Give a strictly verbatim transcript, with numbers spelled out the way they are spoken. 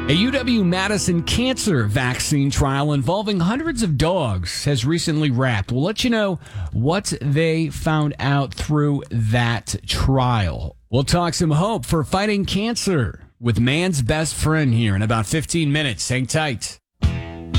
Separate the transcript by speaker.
Speaker 1: A U W-Madison cancer vaccine trial involving hundreds of dogs has recently wrapped. We'll let you know what they found out through that trial. We'll talk some hope for fighting cancer with man's best friend here in about fifteen minutes. Hang tight.